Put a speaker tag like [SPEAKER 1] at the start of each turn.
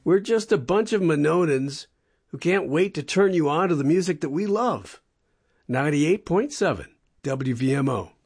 [SPEAKER 1] We're just a bunch of Mononans who can't wait to turn you on to the music that we love. 98.7 WVMO.